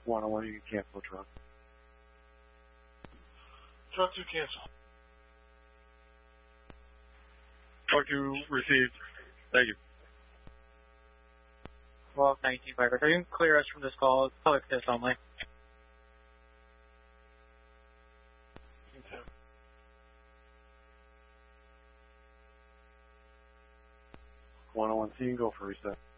101, you can cancel truck. Truck 2 cancel. Truck 2 received. Thank you. 1219 Firebird. You can clear us from this call. Public test only. Okay. 101, so you can go for reset.